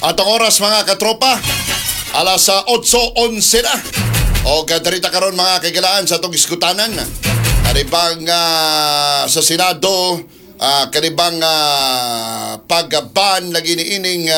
Atong oras mga katropa, alas 8:11 na. O kadarita karon mga kaigalaan sa itong iskutanan. Karibang sa Senado, karibang pagban lagi ni ining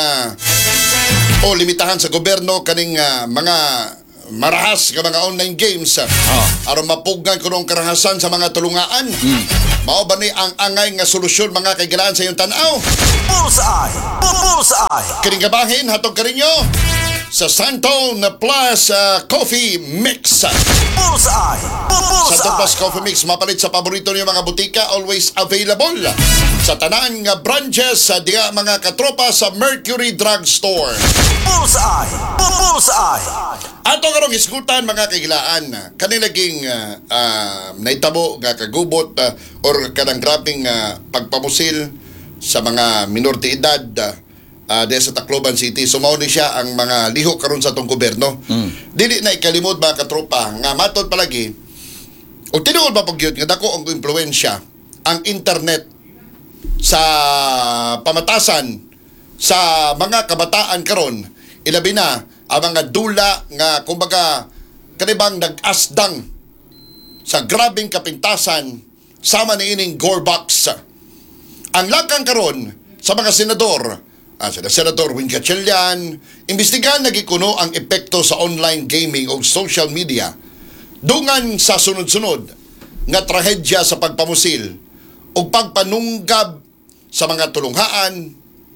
o limitahan sa gobyerno kaning mga marahas ka mga online games aron mapugnan kuno ang karahasan sa mga tulungaan. Mao ba ni ang angay nga solusyon mga kaigalaan sa iyong tanaw? Bullseye! Bullseye! Kining gabahin hatong kaninyo sa Santone Plus Coffee Mix. Bullseye! Santone Plus Coffee Mix mapalit sa paborito niyo mga butika, always available sa tanan nga branches sa diha mga katropa sa Mercury Drug Store. Bullseye! Bullseye! Ato karong iskutan mga kaigilaan kanilaging naitabo nga kagubot or kanang grabing pagpamusil sa mga minor de edad diya sa Tacloban City. Sumaw ni siya ang mga lihok karon sa atong gobyerno. Dili na ikalimod mga katropa nga matod palagi o tinuod pa pagyud nga dako ang impluwensya ang internet sa pamatasan sa mga kabataan karon, ilabi na ang mga dula nga kumbaga kanibang nag-asdang sa grabing kapintasan sama ni ining Gorbox. Ang lakang karon sa mga senador, sila Senador Win Gatchalian, imbestigahan nagikuno ang epekto sa online gaming o social media dungan sa sunod-sunod nga trahedya sa pagpamusil o pagpanunggab sa mga tulunghaan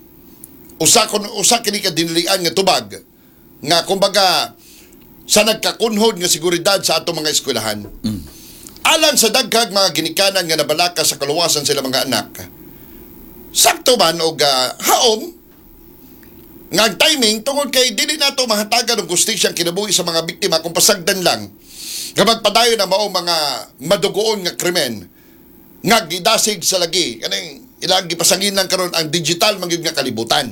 usa kini ka dinilian nga tubag nga kumbaga sa nagkakunhod nga seguridad sa atong mga eskwelahan. Alang sa daghang mga ginikanan nga nabalaka sa kaluwasan sila mga anak, sakto man og haom nga timing tungod kay dili nato mahatagan og gustisyang kinabuhi sa mga biktima kung pasagdan lang nga magpadayon na mao mga madugoon nga krimen nga gidasig sa lagi kaning ilang gipasangin lang karon ang digital mangyud nga kalibutan.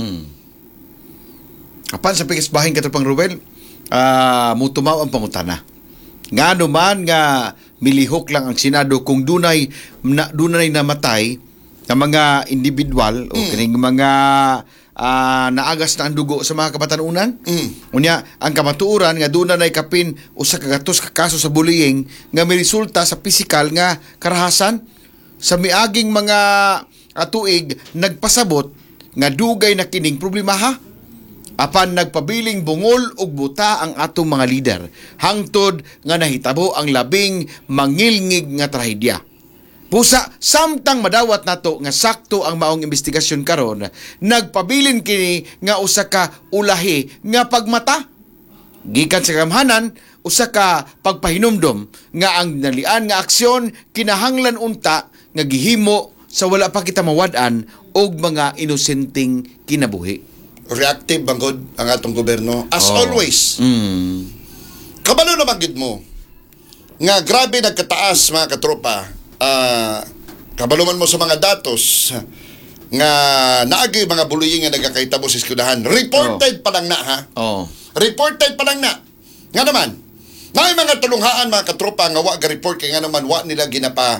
Apan sa pigisbahin katropang Ruel, mutumaw ang pangutana. Nga naman nga milihok lang ang Senado kung dunay namatay na mga individual o kining mga naagas na ang dugo sa mga kabatanunan. Unya, ang kamatuuran nga dunay kapin usa ka gatos ka kaso sa bullying nga may resulta sa pisikal nga karahasan sa miaging mga tuig nagpasabot nga dugay na kining problemaha. Apan nagpabiling bungol ug buta ang atong mga lider hangtod nga nahitabo ang labing mangilngig nga trahedya. Pusa samtang madawat nato nga sakto ang maong investigasyon karon, nagpabilin kini nga usa ka ulahi nga pagmata. Gikan sa kamhanan, usa ka pagpahinumdom nga ang nalian nga aksyon kinahanglan unta nga gihimo sa wala pa kita mawad-an og mga inosenteng kinabuhi. Reactive bangod ang atong gobyerno as always. Kabalo naman gid mo nga grabe nagkataas mga katropa. Kabalo man mo sa mga datos nga naagi mga bullying nga nagakahitabo sa eskwelahan. Reported pa lang na ha. Reported pa lang na. Nga naman, may mga tulunghaan mga katropa nga wa ga report kay nga naman wa nila ginapa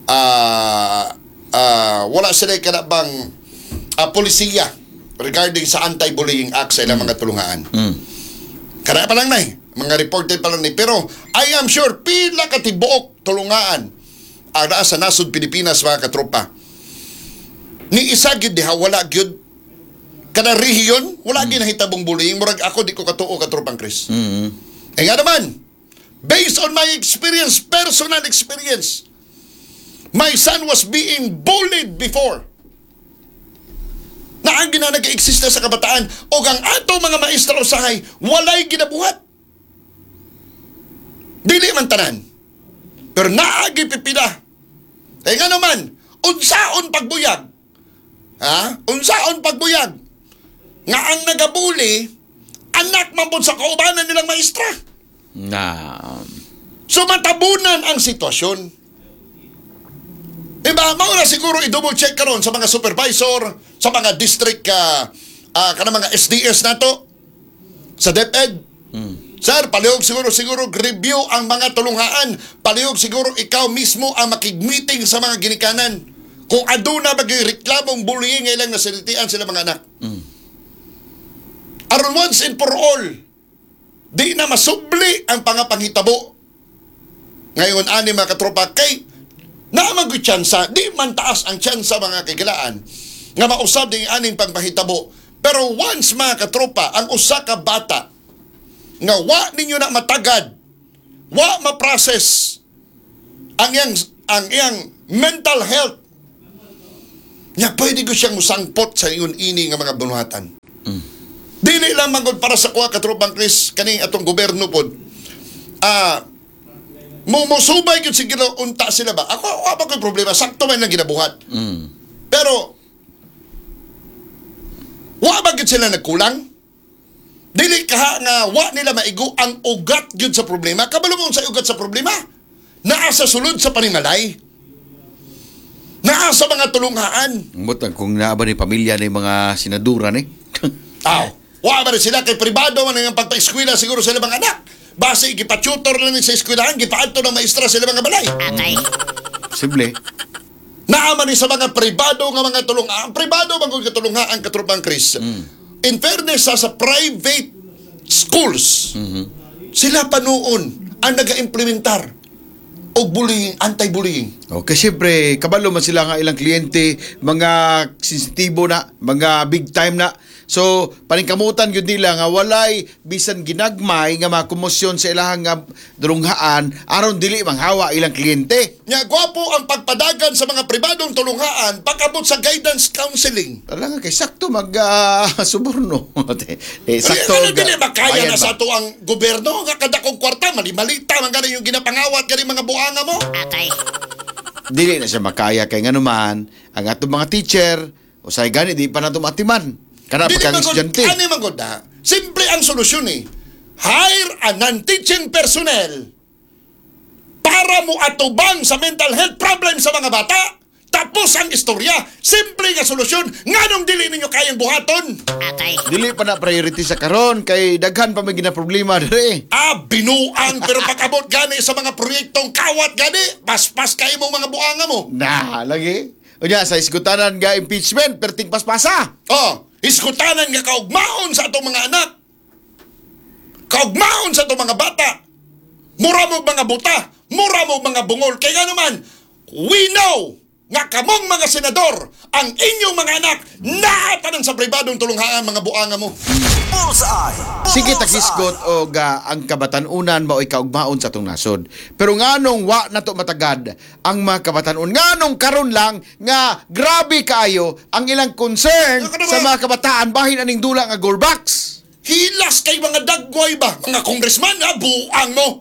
wala sila kanabang polisiya regarding sa Anti-Bullying Act sa ilang mga tulungaan. Kaya pa lang na mga reported pa lang ni. Pero I am sure pila katibuok tulungaan ang sa nasod Pilipinas mga katropa. Ni isa gyud diha wala gyud kada rehiyon wala gyud nahitabong bullying. Murag ako di ko katuo katropang Chris. Eh nga naman, based on my experience, personal experience, my son was being bullied before. Na ang nag-exist na sa kabataan o ang ato mga maestro usahay walay ginabuhat. Dili man tanan. Pero naagi pipila. Eh nga naman, unsaon pagbuyag. Unsaon pagbuyag. Nga ang nagabuli, anak man po sa kaubanan nilang maestra. So matabunan ang sitwasyon. Diba? Mauna siguro i-double check karon sa mga supervisor, sa mga district kanang mga SDS nato sa DepEd. Sir, palihog siguro review ang mga tulunghaan. Palihog siguro ikaw mismo ang makig-meeting sa mga ginikanan. Kung aduna maging reklamong bullying, ilang nasalitian sila mga anak. Aron once and for all, di na masubli ang pangapanghitabo. Ngayon, ani mga katropa, kay naamag yung tsansa, di man taas ang tsansa mga kagilaan, nga mausab din aning pangpahitabo. Pero once mga katropa, ang usa ka bata, nga wa ninyo na matagad, wa ma-process ang iyang mental health, nga pwede ko siyang musangpot sa iyon ini nga mga bunuhatan. Dili lang mangod para sa kuha katropang Chris kaning atong gobyerno pod. Musubay gyud siguro unta sila ba? Ako wa ko'y problema, sakto man lang ginabuhat. Pero wa ba gyud sila nagkulang? Dili ka nga wa nila maigo ang ugat gyud sa problema. Kabalo mo sa ugat sa problema? Naa sa sulod sa panimalay. Naa sa mga tulunghaan. Mutang kung naaba ni pamilya ni mga senadura ni. Wa ba rin sila kay pribado man ang pagpa-eskwela siguro sila mga anak. Base gipa-tutor lang sa eskwelahan, gipaadto ng maestra sila mga balay. Simple. Naaman ni sa mga pribado nga mga tulungaan. Pribado man kung katulungaan katropang Chris. In fairness sa private schools, sila pa noon ang naga-implementar og bullying, anti-bullying. Okay, siyempre, kabalo man sila nga ilang kliyente, mga sensitibo na, mga big time na. So, paningkamutan yun nila nga walay bisan ginagmay nga mga komosyon sa ilahang nga durunghaan aron dili manghawa ilang kliyente. Nya gwapo ang pagpadagan sa mga pribadong tulunghaan pag-abot sa guidance counseling. Talaga kay sakto mag suborno. Sakto. Ano dili makaya Ayan na sa ba? ato ang gobyerno nga kada kong kwarta mali-malita man gani yung ginapangawat gani mga buanga mo. Dili na siya makaya kay nga naman ang atong mga teacher usay gani di pa nato matiman. Kana Dili pagkang magod, estudyante. ano magod na? Simple ang solusyon eh. Hire a non-teaching personnel para mo atubang sa mental health problem sa mga bata. Tapos ang istorya. Simple nga solusyon. Nganong dili ninyo kayang buhaton? Dili pa na priority sa karon kay daghan pa may ginaproblema diri. Binuang pero pag-abot gani sa mga proyektong kawat gani, paspas kayo mong mga buanga mo. Lagi. Unya sa iskutanan nga impeachment perting paspasa. Iskutanan nga kaugmaon sa atong mga anak. Kaugmaon sa atong mga bata. Mura mo mga buta. Mura mo mga bungol. Kaya naman, we know nga kamong mga senador, ang inyong mga anak, naatanan sa pribadong tulunghaan mga buanga mo. Bullseye! Sige takisgot o ang kabatanunan mao'y kaugmaon sa atong nasod. Pero nganong wa nato matagad ang mga kabatanon. Nganong karon lang nga grabe kaayo ang ilang concern sa mga kabataan bahin aning dula nga gorbaks. Hilas kay mga dagway ba? Mga congressman, buang mo.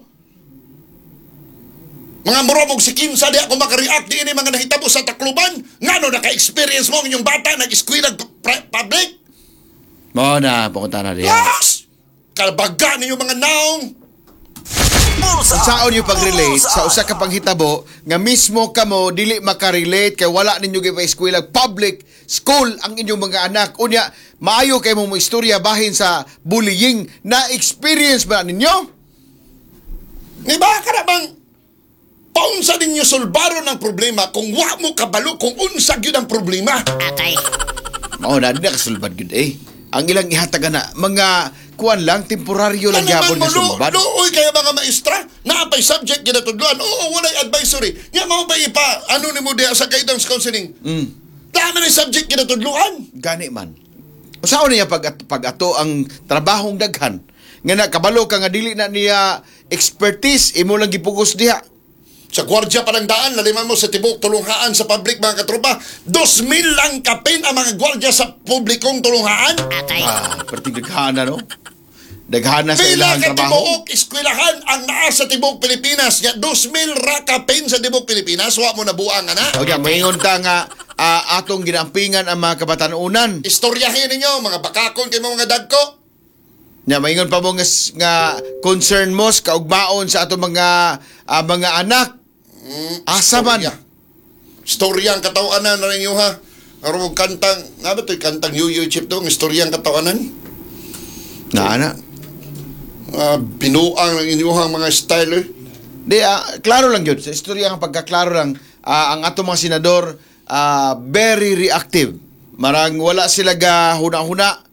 Mga muromog si Kinsa, di ako makareact di ini mga nahitabo sa Tacloban. Ngano naka-experience mo ang inyong bata nag-eskwela public? Mo na pumunta na diyan. Yes! Kalbaga ninyo mga naong. Bullseye! Saon yung pag-relate sa usa ka panghitabo nga mismo kamo dili makarelate kay wala ninyo gyud eskwela public school ang inyong mga anak. Unya maayo kay mo istorya bahin sa bullying na experience ba ninyo? Di ba ka na bang paunsa ninyo sulbaro ng problema kung wa mo kabalo kung unsa gyud ang problema? Mao na di na kasulbad gyud Ang ilang ihatagan na mga kuan lang temporaryo lang gyapon nga sulbad. Luoy kaya mga maestra, naapay subject ginatudluan. Oo, walay advisory. Nya mao ba ipa ano nimo diha sa guidance counseling? Dami na subject ginatudluan. Gani man. Usaon niya pag ato ang trabahong daghan nga nakabalo ka nga dili na niya expertise imo lang gipugos diha. Sa gwardya Panangdaan, laliman mo sa tibok tulunghaan sa public mga katropa, 2,000 lang kapin ang mga gwardya sa publikong tulunghaan. Perting daghana no? Daghana sa Pila ilang ka trabaho. tibok eskwelahan ang naa sa tibok Pilipinas. Nga 2,000 ra kapin sa tibok Pilipinas, wa mo na buang na. O diyan, mahingon ta nga atong ginampingan ang mga kabatanunan. Istoryahin ninyo, mga bakakon kay mga dagko. Nya maingon pa mo nga concern mo sa kaugmaon sa atong mga anak. Asa man. Storya ang katawanan na rin yung ha. Aron kantang, nga ba ito'y kantang Yuyo Chip to, istorya ang katawanan? Na. Binuang ng inyong mga style. Di, klaro lang yun. Sa istorya ang pagkaklaro lang, ang atong mga senador, very reactive. Marang wala sila huna-huna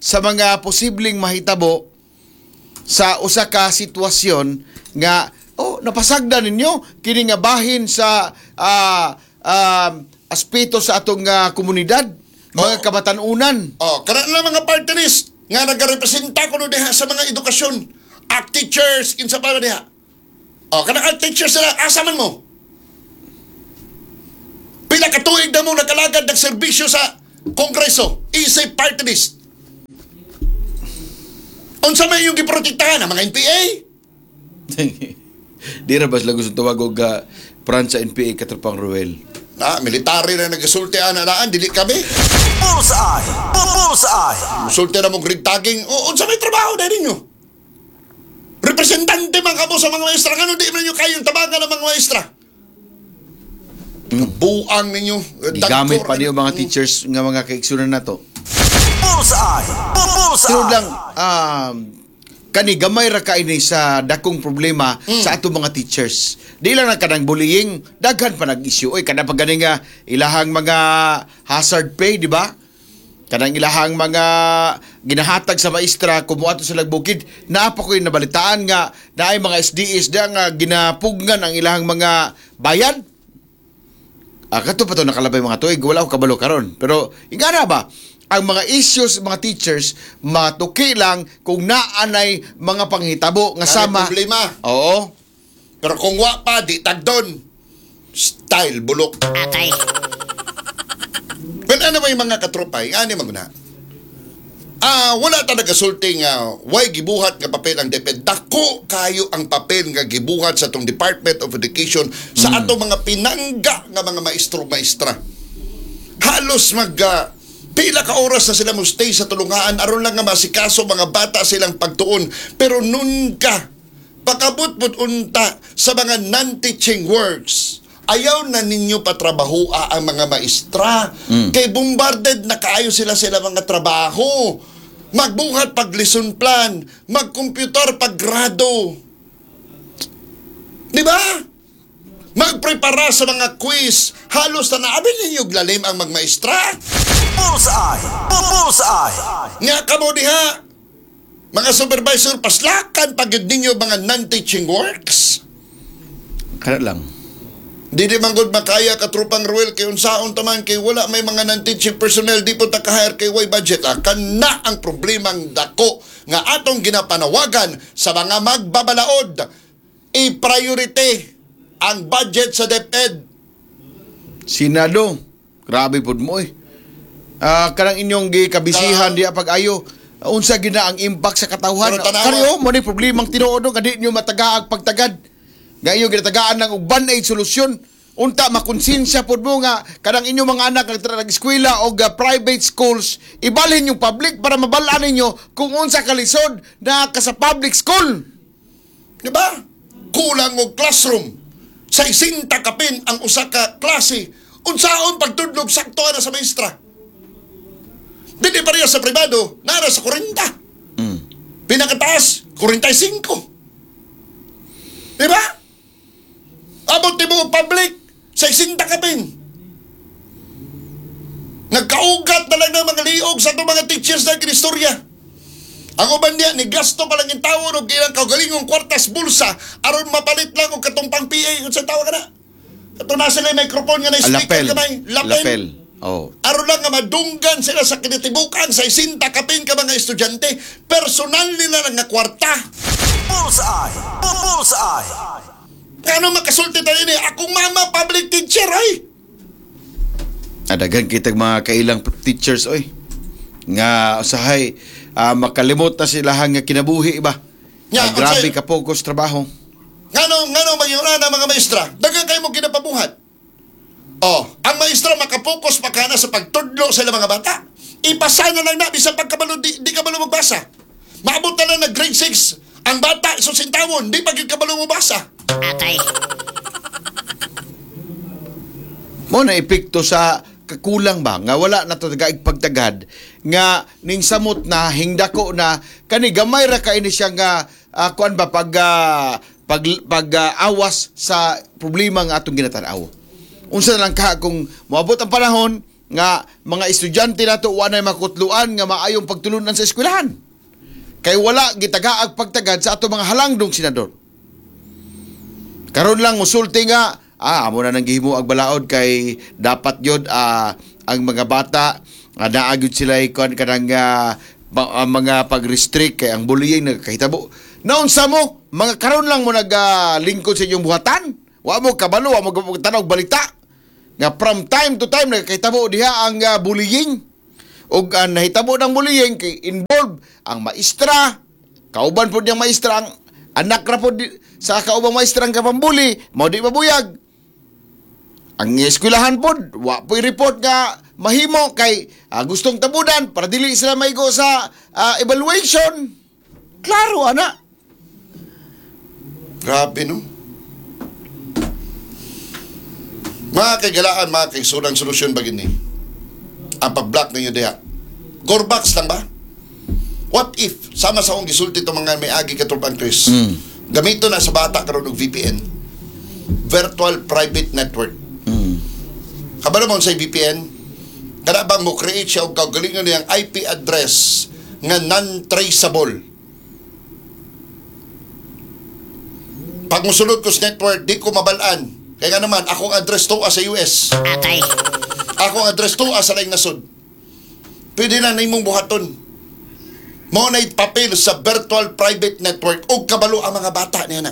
sa mga posibleng mahitabo sa usa ka sitwasyon nga napasagdan ninyo kini nga bahin sa aspeto sa atong komunidad, mga kabatanunan. Kana na mga party list nga nagarepresenta ko no diha sa mga edukasyon. Act teachers, kinsa pa diha. Kana act teachers na asa man mo. Pila ka tuig na mo nakalagad ng serbisyo sa Kongreso, isay party list. Unsa may yung giprotektahan ang mga NPA? Di ra bas lang gusto tawag og branch sa NPA Katropang Ruel. Military na nagasulti anaan, dili kami. Bullseye! Bullseye! Musulti na mong grid tagging, unsa may trabaho na ninyo? Representante man kamo sa mga maestra, ano di man nyo kayong tabagan ng mga maestra? Buang ninyo. Gamit pa niyo mga teachers nga mga kaigsunan nato. Bullseye! Bullseye! Sunod lang, kani gamay ra kaini sa dakong problema sa atong mga teachers. Di lang na kanang bullying, daghan pa nag-issue. Kada pa gani nga ilahang mga hazard pay, di ba? Kanang ilahang mga ginahatag sa maestra kumuadto sa lagbukid. Naapa ko yung nabalitaan nga naay mga SDS da nga ginapugnan ang ilahang mga bayad. Kato pa to nakalabay mga tuig, wala ko kabalo karon. Pero ingana ba? Ang mga issues, mga teachers, matuki lang kung naanay mga panghitabo nga sama. Problema. Oo. Pero kung wa pa, di tagdon. Style, bulok. Atay. Well, ano ba yung mga katropay? Ano yung maguna? Wala talaga sulting way gibuhat nga papel ang DepEd. Dako kayo ang papel nga gibuhat sa tong Department of Education sa atong mga pinangga nga mga maestro-maestra. Halos pila ka oras na sila mo stay sa tulungaan aron lang nga masikaso mga bata silang pagtuon. Pero nun ka, pakabot-bot unta sa mga non-teaching works. Ayaw na ninyo patrabahoa ang mga maestra. Kay bombarded na kaayo sila mga trabaho. Magbuhat pag lesson plan, magkomputer pag grado. Di ba? Magprepara sa mga quiz. Halos na naabil ninyo glalim ang magmaestra. Bullseye! Bullseye! Nga kamo diha, mga supervisor, paslakan pagid ninyo mga non-teaching works. Kana lang. Di man gud makaya Katropang Ruel kay unsaon taman kay wala may mga non-teaching personnel di po taka-hire kay way budget. Kana ang problemang dako nga atong ginapanawagan sa mga magbabalaod. I-priority ang budget sa DepEd. Senado, grabe pod mo kanang inyong gikabisihan diya pag-ayo. Unsa gina ang impact sa katawhan? Pero tanawa. Kaniyo mo ni problemang tinuod nga di nyo matagaag pagtagad. Ngayon ginatagaan ng uban ay solusyon. Unta makonsensya pod mo nga kanang inyong mga anak nag-eskwela o private schools, ibalhin yung public para mabalaan ninyo kung unsa kalisod na ka sa public school. Di ba? Kulang og classroom. Sa 60 kapin ang usa ka klase. Unsaon pagtudlog sakto na sa maestra. Dili pareha sa pribado, nara sa 40. Pinakataas, 45. Di ba? Abot mo public sa 60 kapin. Nagkaugat na lang ng mga liog sa itong mga teachers na kinistorya. Ang uban niya, ni gasto pa lang yung tawon o kailang kaugalingong kwartas bulsa aron mapalit lang o katumpang PA kung saan tawa ka na. Ito na sila yung microphone nga na speaker kamay. Lapel. Oh. Aron lang nga madunggan sila sa kinitibukan sa 60 kapin ka mga estudyante. Personal nila lang nga kwarta. Bullseye! Bullseye! Ano makasulti tayo ni? Akong mama public teacher ay. Adagan kitag mga kailang teachers nga usahay makalimot na sila nga kinabuhi ba. Grabe ka focus trabaho. Ngano magyura na mga maestra? Dagan kayo mo ginapabuhat. Ang maestra makapokus pa kana sa pagtudlo sa mga bata. Ipasa na lang na bisan pagkabalo di kabalo magbasa. Maabot na lang na grade 6 ang bata susintawon, di pagid kabalo magbasa. Atay. Mo na epekto sa kakulang ba nga wala na to pagtagad nga ning samot na hingdako na kani gamay ra kaini siya nga kuan ba pag awas sa problema nga atong ginatanaw. Unsa na lang ka kung moabot ang panahon nga mga estudyante nato wa nay makutluan nga maayong pagtulunan sa eskwelahan. Kay wala gitagaag pagtagad sa ato mga halangdong senador. Karon lang musulti nga amo na nang gihimo ag balaod kay dapat yod ang mga bata naagyud sila kon kanang mga pag-restrict kay ang bullying nagkahitabo. Naunsa mo mga karon lang mo naglingkod sa inyong buhatan. Wa mo kabalo, wa mo tanaw balita nga from time to time nagkahitabo diha ang bullying. Og nahitabo ng bullying kay involved ang maestra, kauban po niyang maestra ang anak ra po sa kaubang maestra ang kapambuli, mao di mabuyag. Ang eskwelahan po, wa po report nga mahimo kay gustong tabudan para dili sila maigo sa evaluation. Klaro, ana. Grabe, no? Mga kagalaan, mga kaisunang solusyon ba gini? Ang pag-block ninyo diha. Gorbax lang ba? What if, sama sa akong gisulti itong mga may agi katulpang Chris, gamito na sa bata karon og VPN. Virtual Private Network. Kabalo mo sa VPN, kada bang mo create siya og kaugalingon niyang IP address nga non-traceable. Pag musulod ko sa network, di ko mabalaan. Kaya nga naman, akong address to sa US. Atay. Akong address to sa laing nasod. Pwede na imong buhaton. Mo na papel sa virtual private network o kabalo ang mga bata niya na.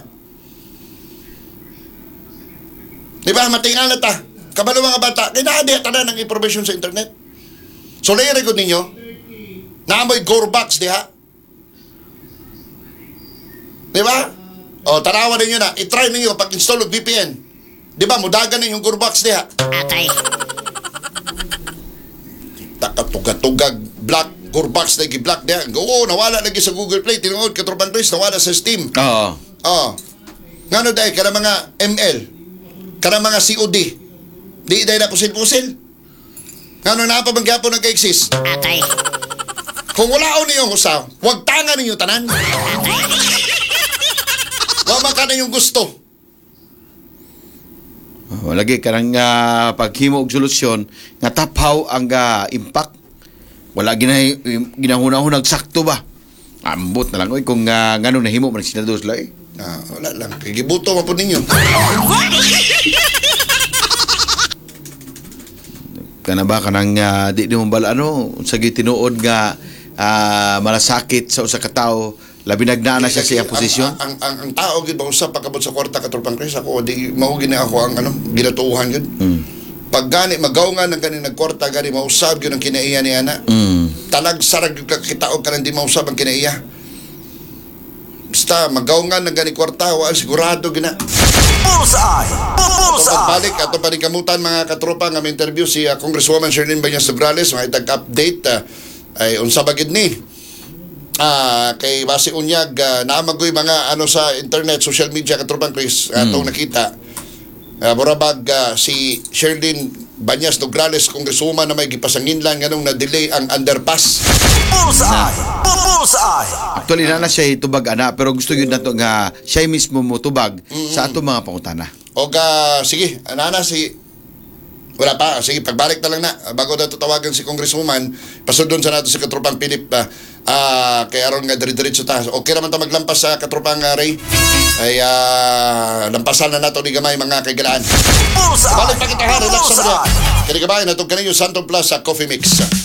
Di ba? Matingala ta. Kabalo mga bata. Kaya naadiya tanan ng information sa internet. So, layo-record ninyo. Naamoy Gorbax diha. Di ba? O, tanawan ninyo na. I-try ninyo pag-install og VPN. Di ba? Mudagan ninyong Gorbax diha. Atay. Takatugag-tugag black Gorbax na gi-black diha. Oo, nawala lagi sa Google Play. Tinungod Katropan Chris, nawala sa Steam. Oo. Oh. Ngano dahil kada mga ML, kada mga COD, di dahil na pusil-pusil. Ngano na pa bang gyapon nag-exist? Atay. Kung wala o niyo usaw, huwag tanga ninyo tanan. Huwag maka ninyong gusto. Lagi karang paghimo og solusyon nga taphaw ang impact. Wala ginahunahon nagsakto ba? Ambot na lang oy kung ngano nahimo man senador sila eh. Wala lang. Kigibuto man po ninyo. Kana ba kanang di mo bala ano sa gitinuod nga malasakit sa usa ka tawo labi nagnana siya sa iyang posisyon. Ang tao gid ba usab pagkabot sa kwarta Katropan Chris ako di mao gini ako ang ginatuuhan gid. Pag gani magawngan ng gani nagkwarta gani mausab gyud ang kinaiya ni ana. Talag sarag gyud ka kitaog ka di mausab ang kinaiya. Basta magawngan ng gani kwarta wa sigurado gina. Bullseye! Bullseye! Pagbalik ato panikamutan mga katropa nga may interview si Congresswoman Sherlyn Banyas Sobrales nga itag update ay unsa ba gid ni kay base unyag naamagoy mga ano sa internet social media katropang Chris atong nakita burabag si Sherlyn Banyas Nograles Congresswoman na may gipasangin lang nganong na-delay ang underpass. Bullseye! Bullseye! Actually na siya tubag ana pero gusto gyud nato nga siya mismo mo tubag sa ato mga pangutana. O sige, anana si wala pa, sige pagbalik na lang na bago na tawagan si Congresswoman pasudon sa nato si Katropang Philip kay aron nga dire-diretso ta. Okay naman ta maglampas sa Katropang Ray ay lampasan na nato ni gamay mga kaigalaan. Bullseye! Balik pa kita ha, relax sa mga. Bullseye! Kaya gamay natong kanyo Santo Plus sa Coffee Mix.